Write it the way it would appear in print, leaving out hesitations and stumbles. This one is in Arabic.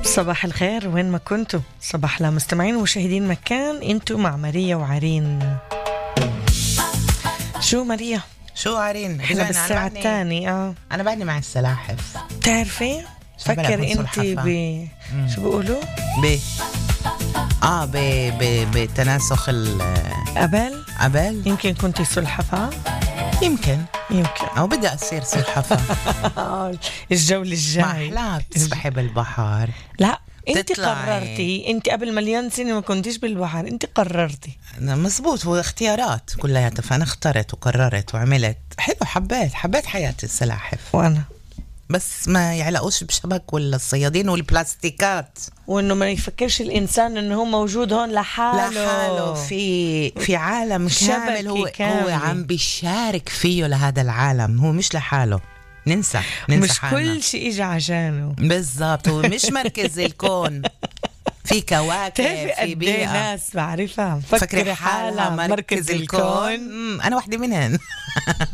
صباح الخير وين ما كنتوا، صباح لا مستمعين ومشاهدين مكان. انتوا مع ماريا وعرين. شو ماريا؟ شو عرين؟ احنا بالساعة الثانية. أنا بعدني مع السلاحف. بتعرفي؟ فكر انت شو بيقولوا؟ بتناسخ قبل يمكن كنتي سلحفاة. يمكن أو بدي أصير سلحفاة. الجولة الجاي ما أحلى تسبحي بالبحر. لا انت قررتي، انت قبل مليون سنة ما كنتيش بالبحر، انت قررتي. مزبوط، هو اختيارات كلها، فأنا اخترت وقررت وعملت. حلو، حبيت حياة السلاحف. وأنا بس ما يعلقوش بشبك ولا الصيادين والبلاستيكات، وانه ما يفكرش الانسان انه هو موجود هون لحاله في عالم كامل هو عم بيشارك فيه لهذا العالم، هو مش لحاله. ننسى مش حالنا. كل شيء اجى عشانه. بالضبط، هو مش مركز الكون. في كواكب، في بيئة. ناس بعرفها فكري حالها مركز الكون. أنا واحدة منهن.